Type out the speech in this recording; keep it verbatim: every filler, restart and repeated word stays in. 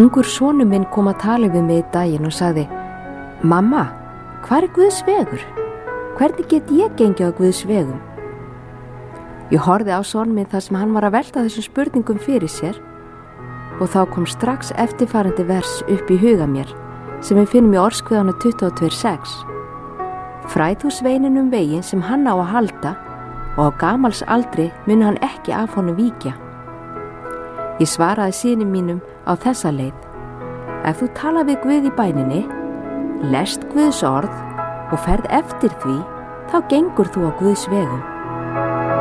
Ungur sonur minn kom að tala við mig í daginn og sagði: Mamma, hvar er Guðs vegur? Hvernig get ég gengið á Guðs vegum? Ég horfði á son minn þar sem hann var að velta þessum spurningum fyrir sér og þá kom strax eftirfarandi vers upp í huga mér sem við finnum í Orðskviðunum tuttugu og tvö sex. Fræð þú sveininn um veginn sem hann á að halda og á gamals aldri mun hann ekki af honum víkja. Ég svaraði syni mínum á þessa leið: ef þú tala við Guð í bæninni, lest Guðs orð og ferð eftir því, þá gengur þú á Guðs vegum.